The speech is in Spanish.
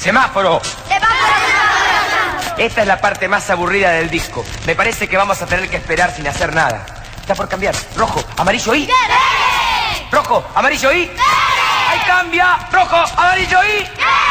¡Semáforo! Esta es la parte más aburrida del disco. Me parece que vamos a tener que esperar sin hacer nada. Está por cambiar. Rojo, amarillo y... ¡Verde! Rojo, amarillo y... ¡Verde! ¡Ahí cambia! Rojo, amarillo y... ¡Verde!